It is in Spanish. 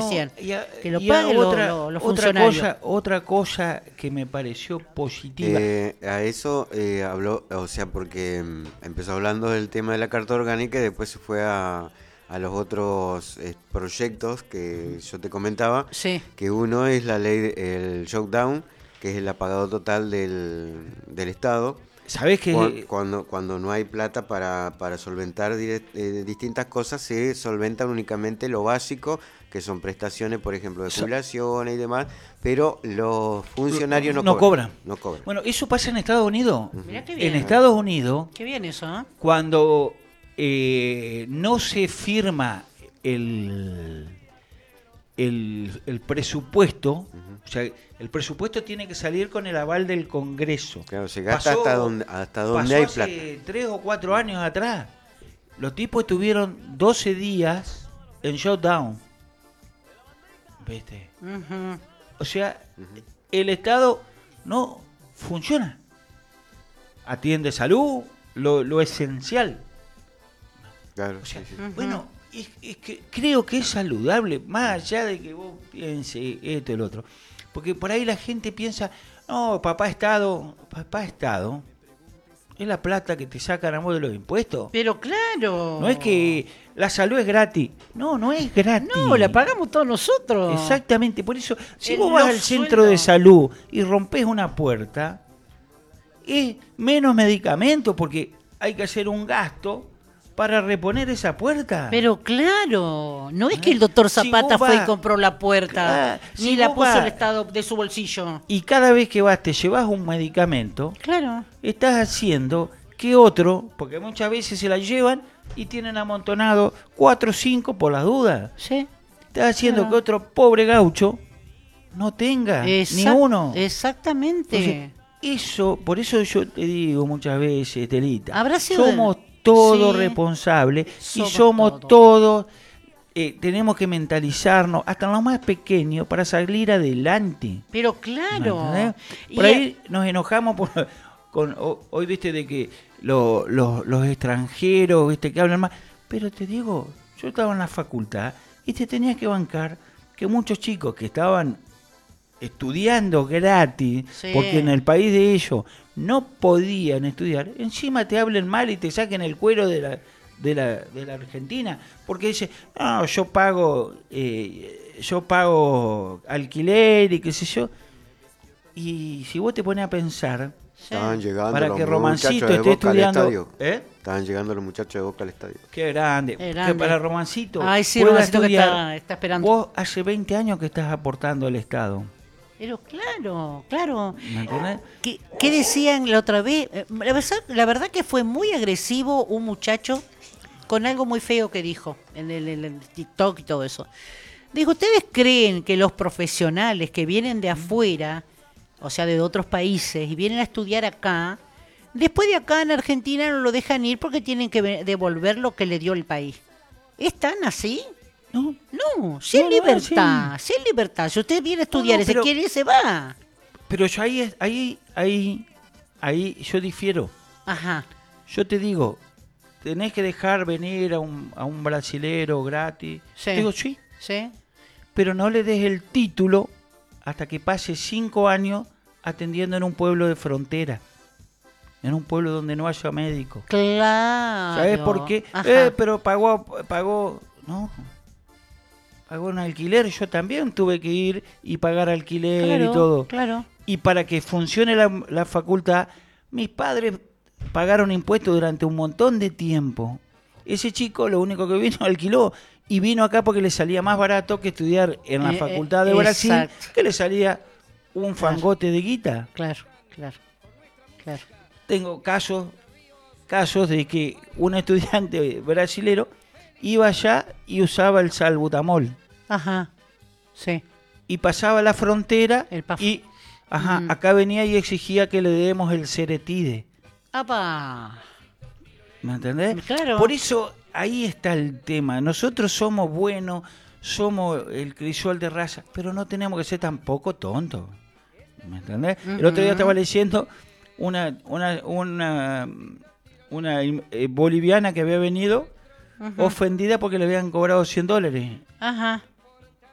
decían. Que lo y paguen los funcionarios. Otra cosa que me pareció positiva. A eso habló, o sea, porque empezó hablando del tema de la carta orgánica y después se fue a los otros proyectos que yo te comentaba, Sí. que uno es la ley, el shutdown, que es el apagado total del Estado. ¿Sabés que Cuando no hay plata para solventar distintas cosas, se solventan únicamente lo básico, que son prestaciones, por ejemplo, de jubilación y demás, pero los funcionarios no cobran? No cobran. Bueno, eso pasa en Estados Unidos. Mirá qué bien. En Estados Unidos, Qué bien eso, ¿eh? cuando no se firma el presupuesto, o sea, el presupuesto tiene que salir con el aval del Congreso. Claro, se gasta hasta donde hay plata. Hace 3 o 4 años atrás. Los tipos estuvieron 12 días en shutdown. ¿Viste? Ujú. O sea, el Estado no funciona. Atiende salud, lo esencial. Claro, O sea, sí. bueno, es que creo que es saludable, más allá de que vos pienses esto y lo otro. Porque por ahí la gente piensa, no, papá Estado es la plata que te sacan a vos de los impuestos. Pero claro. No es que la salud es gratis. No es gratis. No, la pagamos todos nosotros. Exactamente, por eso, si El vos vas no al centro sueldo. de salud y rompes una puerta, es menos medicamento porque hay que hacer un gasto para reponer esa puerta. Pero claro, no es que el doctor Si Zapata vos fue vas- y compró la puerta, Claro, ni si la vos puso vas- el Estado de su bolsillo. Y cada vez que vas te llevas un medicamento, Claro. estás haciendo que otro, porque muchas veces se la llevan y tienen amontonado 4 o 5 por las dudas. Sí. Estás haciendo Claro. que otro pobre gaucho no tenga ni uno. Exactamente. Entonces, por eso yo te digo muchas veces, Estelita, Habrá sido somos todos sí. responsables y Somos somos todos. todos, tenemos que mentalizarnos, hasta en lo más pequeño, para salir adelante. Pero ¿Me claro. entendés? Y Por ahí nos enojamos hoy viste de que los extranjeros, viste, que hablan más, pero te digo, yo estaba en la facultad y te tenías que bancar que muchos chicos que estaban estudiando gratis, Sí. porque en el país de ellos no podían estudiar, encima te hablen mal y te saquen el cuero de la Argentina, porque dice, no, yo pago alquiler y qué sé yo. Y si vos te pones a pensar, Estaban llegando para los que muchachos Romancito de esté Boca al estudiando, estadio. ¿eh? Estaban llegando los muchachos de Boca al estadio. Qué grande. Qué grande. Que para Romancito Ay, sí, pueda Romancito que estudiar. está esperando. Vos hace 20 años que estás aportando al Estado. Pero claro. ¿Me entendés? ¿Qué decían la otra vez? La verdad que fue muy agresivo un muchacho con algo muy feo que dijo en el TikTok y todo eso. Dijo, ¿ustedes creen que los profesionales que vienen de afuera, o sea, de otros países, y vienen a estudiar acá, después de acá en Argentina no lo dejan ir porque tienen que devolver lo que le dio el país? ¿Es tan así? No, No, si es libertad, si es libertad. Si usted viene a estudiar y se pero- quiere ir, se va. pero yo ahí yo difiero. Ajá. Yo te digo, tenés que dejar venir a un brasilero gratis. Sí. Digo, sí, ¿Sí? pero no le des el título hasta que pase 5 años atendiendo en un pueblo de frontera, en un pueblo donde no haya médico. Claro. ¿Sabes por qué? Ajá. Pero no, pagó un alquiler, yo también tuve que ir y pagar alquiler Claro, y todo. claro. Y para que funcione la facultad, mis padres pagaron impuestos durante un montón de tiempo. Ese chico lo único que vino alquiló y vino acá porque le salía más barato que estudiar en la facultad de Brasil, exacto. que le salía un fangote de guita. Claro. Tengo casos de que un estudiante brasilero iba allá y usaba el salbutamol Ajá. Sí. y pasaba la frontera El PAF. y acá venía y exigía que le demos el ceretide. ¡Apa! ¿Me entendés? Claro. Por eso ahí está el tema. Nosotros somos buenos, somos el crisol de raza, pero no tenemos que ser tampoco tontos. ¿Me entendés? El otro día estaba leyendo una boliviana que había venido ofendida porque le habían cobrado $100. Ajá.